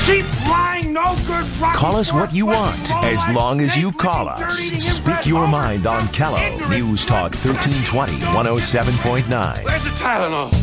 Cheap, lying, no good, rotten. Call us what you want, as long as you call us. Speak your mind on Kello. News Talk 1320, 107.9. Where's the Tylenol?